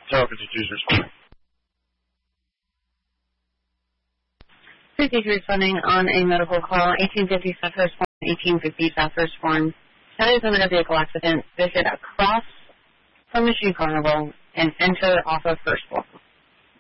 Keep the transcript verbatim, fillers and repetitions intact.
Tower fifty-two is responding. fifty-three responding on a medical call, eighteen fifty Southwest Form, eighteen fifty Southwest Form. That is another vehicle accident. They should cross from Mission Carnival and enter off of First Form.